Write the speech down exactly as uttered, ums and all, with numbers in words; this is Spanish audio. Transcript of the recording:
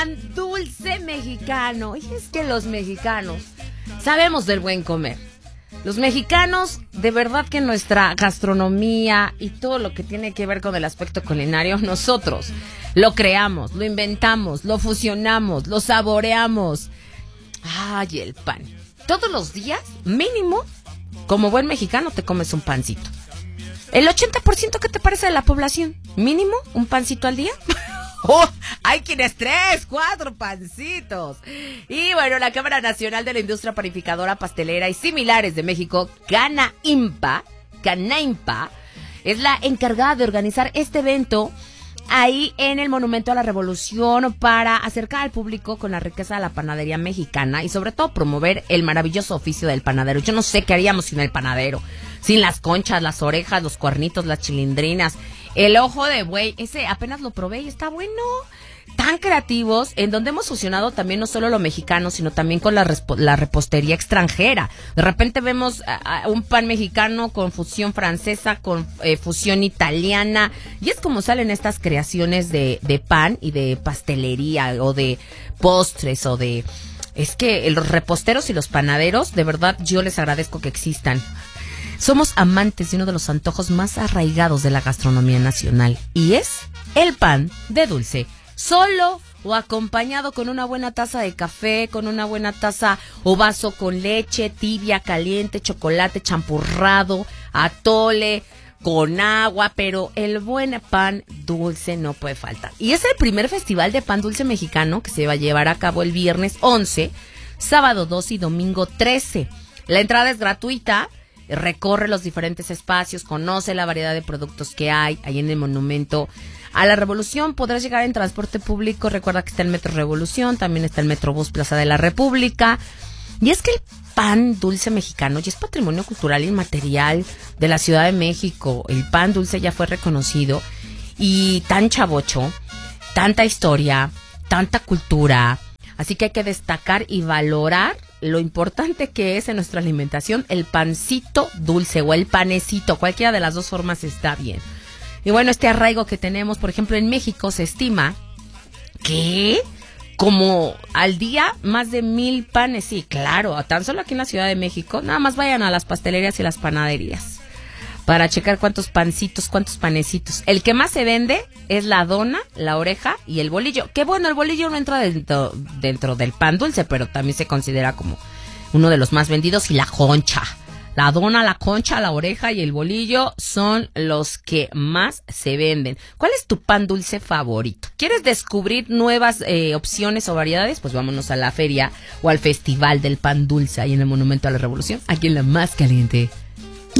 Dulce mexicano. Y es que los mexicanos sabemos del buen comer. Los mexicanos, de verdad que nuestra gastronomía y todo lo que tiene que ver con el aspecto culinario, nosotros lo creamos, lo inventamos, lo fusionamos, lo saboreamos. Ay, el pan. Todos los días, mínimo, como buen mexicano, te comes un pancito. El ochenta por ciento, ¿qué te parece de la población? Mínimo, un pancito al día. ¡Oh! Hay quienes tres, cuatro pancitos. Y bueno, la Cámara Nacional de la Industria Panificadora, Pastelera y Similares de México, Canaimpa, Canaimpa, es la encargada de organizar este evento ahí en el Monumento a la Revolución para acercar al público con la riqueza de la panadería mexicana y sobre todo promover el maravilloso oficio del panadero. Yo no sé qué haríamos sin el panadero, sin las conchas, las orejas, los cuernitos, las chilindrinas, el ojo de buey. Ese apenas lo probé y está bueno. Tan creativos, en donde hemos fusionado también no solo lo mexicano, sino también con la, respo- la repostería extranjera. De repente vemos a, a un pan mexicano con fusión francesa, con eh, fusión italiana, y es como salen estas creaciones de, de pan y de pastelería, o de postres, o de... Es que los reposteros y los panaderos, de verdad, yo les agradezco que existan. Somos amantes de uno de los antojos más arraigados de la gastronomía nacional, y es el pan de dulce. Solo o acompañado con una buena taza de café, con una buena taza o vaso con leche tibia, caliente, chocolate champurrado, atole, con agua, pero el buen pan dulce no puede faltar. Y es el primer festival de pan dulce mexicano que se va a llevar a cabo el viernes once, sábado doce y domingo trece. La entrada es gratuita. Recorre los diferentes espacios, conoce la variedad de productos que hay ahí en el Monumento a la Revolución. Podrás llegar en transporte público. Recuerda que está el Metro Revolución, también está el Metrobús Plaza de la República. Y es que el pan dulce mexicano ya es patrimonio cultural inmaterial de la Ciudad de México. El pan dulce ya fue reconocido. Y tan chavocho, tanta historia, tanta cultura. Así que hay que destacar y valorar lo importante que es en nuestra alimentación el pancito dulce o el panecito. Cualquiera de las dos formas está bien. Y bueno, este arraigo que tenemos, por ejemplo, en México se estima que como al día más de mil panes. Sí, claro, tan solo aquí en la Ciudad de México. Nada más vayan a las pastelerías y las panaderías para checar cuántos pancitos, cuántos panecitos. El que más se vende es la dona, la oreja y el bolillo. Que bueno, el bolillo no entra dentro, dentro del pan dulce, pero también se considera como uno de los más vendidos. Y la concha. La dona, la concha, la oreja y el bolillo son los que más se venden. ¿Cuál es tu pan dulce favorito? ¿Quieres descubrir nuevas eh, opciones o variedades? Pues vámonos a la feria o al Festival del Pan Dulce ahí en el Monumento a la Revolución, aquí en la más caliente